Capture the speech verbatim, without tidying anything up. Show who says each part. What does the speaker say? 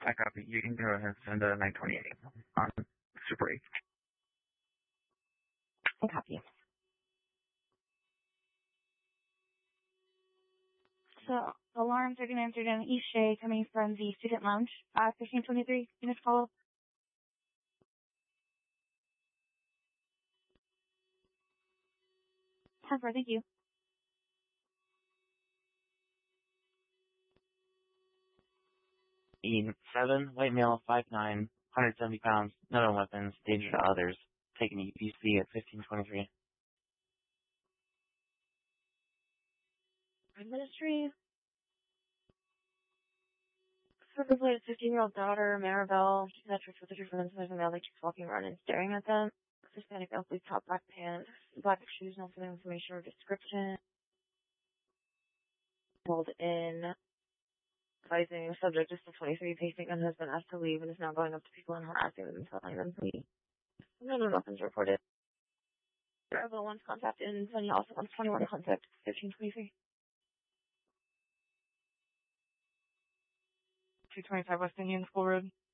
Speaker 1: I copy. You can go ahead and send a nine twenty-eight on Super eight.
Speaker 2: I copy. So, alarm thirty-nine thirty-nine East Shea coming from the student lounge. Uh, fifteen twenty-three, unit follow. ten four, thank you.
Speaker 3: E seven, white male, five nine, one hundred seventy pounds, no known weapons, danger to others. Taking E P C at fifteen twenty-three.
Speaker 2: Ministry. Surprised fifteen-year-old daughter, Maribel. She's at church with her friends, and there's a male that keeps walking around and staring at them. Hispanic male, blue top, black pants, black shoes, no further information or description. Pulled in. Advising the subject is still twenty-three, pacing and has been asked to leave and is now going up to people and harassing them and telling them to leave. No known weapons reported. Bravo wants contact in Sunny also wants twenty-one contact, fifteen twenty-three.
Speaker 4: two twenty-five West Indian School Road.